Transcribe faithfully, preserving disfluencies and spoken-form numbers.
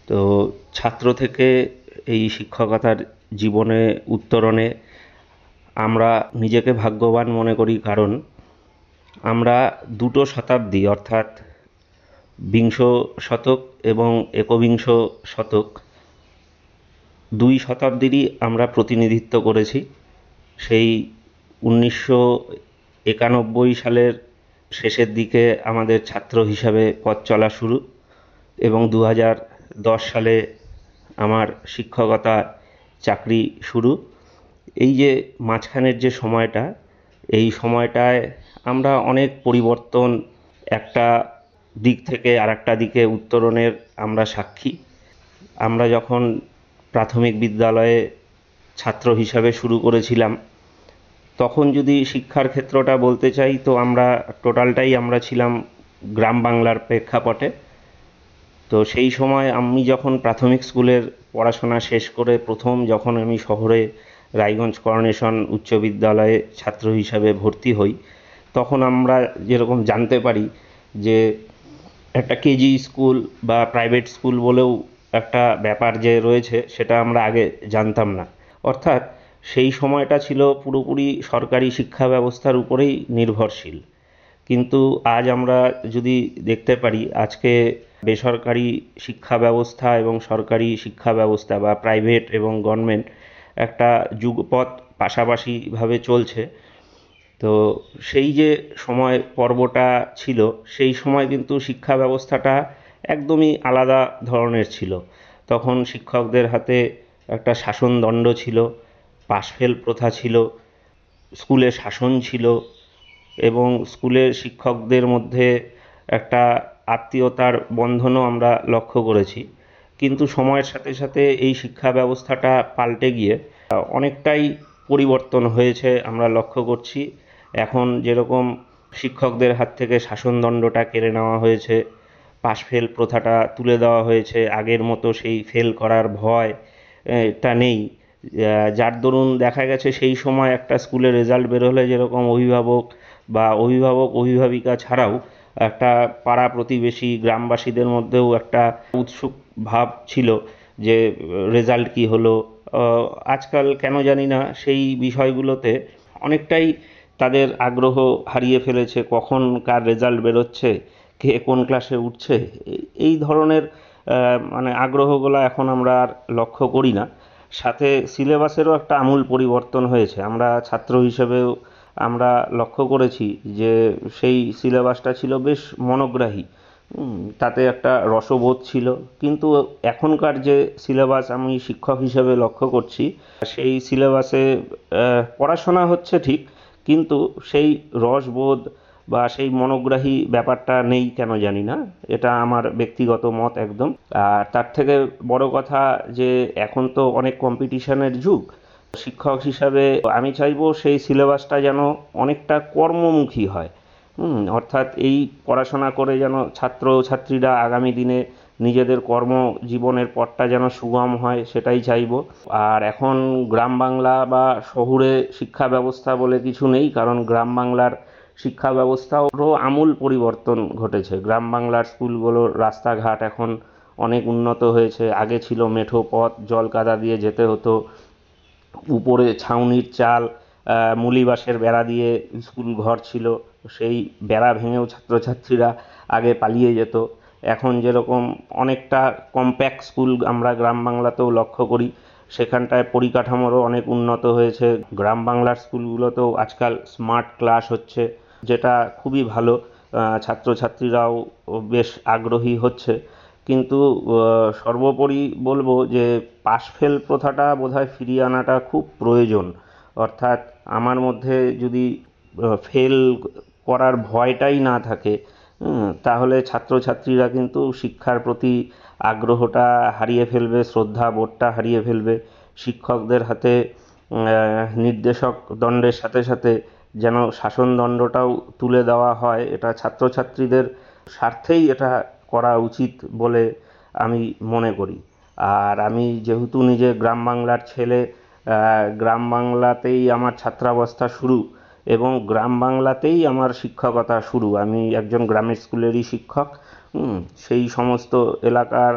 তো ছাত্র থেকে এই শিক্ষকতার জীবনে উত্তরণে আমরা নিজেকে ভাগ্যবান মনে করি, কারণ আমরা দুটো শতাব্দী অর্থাৎ বিংশ শতক এবং একবিংশ শতক দুই শতাব্দীরই আমরা প্রতিনিধিত্ব করেছি। সেই উনিশশো একানব্বই সালের শেষের দিকে আমাদের ছাত্র হিসাবে পথ চলা শুরু, এবং দু হাজার দশ সালে আমার শিক্ষকতা চাকরি শুরু। এই যে মাঝখানের যে সময়টা, এই সময়টায় আমরা অনেক পরিবর্তন, একটা দিক থেকে আর একটা দিকে উত্তরণের আমরা সাক্ষী। আমরা যখন প্রাথমিক বিদ্যালয়ে ছাত্র হিসাবে শুরু করেছিলাম, তখন যদি শিক্ষার ক্ষেত্রটা বলতে চাই, তো আমরা টোটালটাই আমরা ছিলাম গ্রাম বাংলার প্রেক্ষাপটে। তো সেই সময় আমি যখন প্রাথমিক স্কুলের পড়াশোনা শেষ করে প্রথম যখন আমি শহরে রায়গঞ্জ করোনেশন উচ্চ বিদ্যালয়ে ছাত্র হিসাবে ভর্তি হই, তখন আমরা যেরকম জানতে পারি যে একটা কেজি স্কুল বা প্রাইভেট স্কুল বলেও একটা ব্যাপার যে রয়েছে, সেটা আমরা আগে জানতাম না। অর্থাৎ সেই সময়টা ছিল পুরোপুরি সরকারি শিক্ষা ব্যবস্থার উপরেই নির্ভরশীল। কিন্তু আজ আমরা যদি দেখতে পারি, আজকে বেসরকারি শিক্ষা ব্যবস্থা এবং সরকারি শিক্ষা ব্যবস্থা বা প্রাইভেট এবং গভর্নমেন্ট একটা যুগপৎ পাশাপাশিভাবে চলছে। তো সেই যে সময় পর্বটা ছিল, সেই সময় কিন্তু শিক্ষা ব্যবস্থাটা একদমই আলাদা ধরনের ছিল। তখন শিক্ষকদের হাতে একটা শাসনদণ্ড ছিল, পাশ-ফেল প্রথা ছিল, স্কুলে শাসন ছিল, এবং স্কুলের শিক্ষকদের মধ্যে একটা আত্মীয়তার বন্ধনও আমরা লক্ষ্য করেছি। কিন্তু সময়ের সাথে সাথে এই শিক্ষা ব্যবস্থাটা পাল্টে গিয়ে অনেকটাই পরিবর্তন হয়েছে আমরা লক্ষ্য করছি। এখন যেরকম শিক্ষকদের হাত থেকে শাসনদণ্ডটা কেড়ে নেওয়া হয়েছে, পাশ ফেল প্রথাটা তুলে দেওয়া হয়েছে, আগের মতো সেই ফেল করার ভয় টা নেই। যার দরুন দেখা গেছে সেই সময় একটা স্কুলের রেজাল্ট বেরোলে যেরকম অভিভাবক বা অভিভাবক অভিভাবিকা ছাড়াও একটা পাড়া প্রতিবেশী গ্রামবাসীদের মধ্যেও একটা উৎসুক ভাব ছিল যে রেজাল্ট কি হলো। আজকাল কেন জানি না সেই বিষয়গুলোতে অনেকটাই তাদের আগ্রহ হারিয়ে ফেলেছে, কখন কার রেজাল্ট বেরোচ্ছে, কে কোন ক্লাসে উঠছে, এই ধরনের মানে আগ্রহগুলো এখন আমরা আর লক্ষ্য করি না। সাথে সিলেবাসেরও একটা আমূল পরিবর্তন হয়েছে। আমরা ছাত্র হিসেবেও আমরা লক্ষ্য করেছি যে সেই সিলেবাসটা ছিল বেশ মনোগ্রাহী, তাতে একটা রসবোধ ছিল। কিন্তু এখনকার যে সিলেবাস আমি শিক্ষক হিসেবে লক্ষ্য করছি, সেই সিলেবাসে পড়াশোনা হচ্ছে ঠিক, কিন্তু সেই রসবোধ বা সেই মনোগ্রাহী ব্যাপারটা নেই কেন জানি না। এটা আমার ব্যক্তিগত মত একদম। আর তার থেকে বড় কথা যে এখন তো অনেক কম্পিটিশনের যুগ। শিক্ষক হিসাবে আমি চাইবো সেই সিলেবাসটা যেন অনেকটা কর্মমুখী হয়। হুম অর্থাৎ এই পড়াশোনা করে যেন ছাত্র ছাত্রীরা আগামী দিনে নিজেদের কর্মজীবনের পথটা যেন সুগম হয়, সেটাই চাইবো। আর এখন গ্রাম বাংলা বা শহুরে শিক্ষা ব্যবস্থা বলে কিছু নেই, কারণ গ্রাম বাংলার শিক্ষা ব্যবস্থারও আমূল পরিবর্তন ঘটেছে। গ্রাম বাংলার স্কুলগুলোর রাস্তাঘাট এখন অনেক উন্নত হয়েছে। আগে ছিল মেঠো পথ, জল কাদা দিয়ে যেতে হতো, উপরে ছাউনির চাল, মুলিবাঁশের বেড়া দিয়ে স্কুল ঘর ছিল, সেই বেড়া ভেঙেও ছাত্রছাত্রীরা আগে পালিয়ে যেত। এখন যেরকম অনেকটা কম্প্যাক্ট স্কুল আমরা গ্রাম বাংলাতেও লক্ষ্য করি, সেখানটায় পরিকাঠামোরও অনেক উন্নত হয়েছে। গ্রাম বাংলার স্কুলগুলোতেও আজকাল স্মার্ট ক্লাস হচ্ছে, যেটা খুবই ভালো। ছাত্রছাত্রীরাও বেশ আগ্রহী হচ্ছে। কিন্তু সর্বোপরি বলবো যে পাশ ফেল প্রথাটা বোধহয় ফিরিয়ে আনাটা খুব প্রয়োজন। অর্থাৎ আমার মধ্যে যদি ফেল করার ভয়টাই না থাকে, তাহলে ছাত্রছাত্রীরা কিন্তু শিক্ষার প্রতি আগ্রহটা হারিয়ে ফেলবে, শ্রদ্ধাবোধটা হারিয়ে ফেলবে। শিক্ষকদের হাতে নির্দেশক দণ্ডের সাথে সাথে যেন শাসনদণ্ডটাও তুলে দেওয়া হয়, এটা ছাত্রছাত্রীদের স্বার্থেই এটা করা উচিত বলে আমি মনে করি। আর আমি যেহেতু নিজে গ্রাম বাংলার ছেলে, গ্রাম বাংলাতেই আমার ছাত্রাবস্থা শুরু এবং গ্রাম বাংলাতেই আমার শিক্ষকতা শুরু। আমি একজন গ্রামের স্কুলেরই শিক্ষক। সেই সমস্ত এলাকার